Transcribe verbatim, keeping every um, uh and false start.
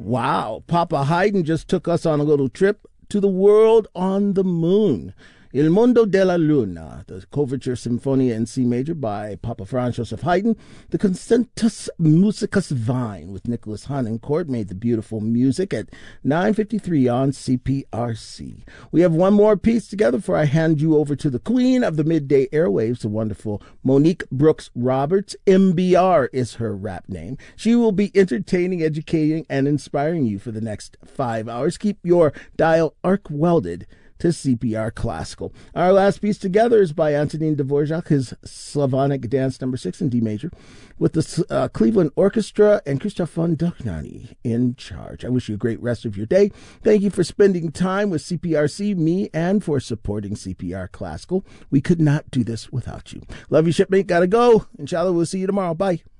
Wow. Papa Haydn just took us on a little trip to the world on the moon. Il Mondo della Luna, the Overture Sinfonia in C major by Papa Franz Joseph Haydn. The Concertus Musicus Vine with Nicholas Harnoncourt made the beautiful music at nine fifty-three on C P R C. We have one more piece together before I hand you over to the queen of the midday airwaves, the wonderful Monique Brooks Roberts. M B R is her rap name. She will be entertaining, educating, and inspiring you for the next five hours. Keep your dial arc welded to C P R Classical. Our last piece together is by Antonin Dvorak, his Slavonic Dance Number Six in D major, with the uh, Cleveland Orchestra and Christoph von Dohnanyi in charge. I wish you a great rest of your day. Thank you for spending time with C P R C, me, and for supporting C P R Classical. We could not do this without you. Love you, shipmate. Gotta go. Inshallah, we'll see you tomorrow. Bye.